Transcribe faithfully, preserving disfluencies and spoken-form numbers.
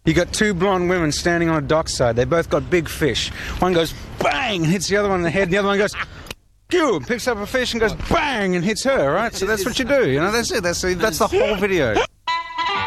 You got two blonde women standing on a dockside. They both got big fish. One goes bang and hits the other one in the head. And the other one goes pew, picks up a fish and goes bang and hits her. Right. So that's what you do. You know. That's it. That's that's the whole video.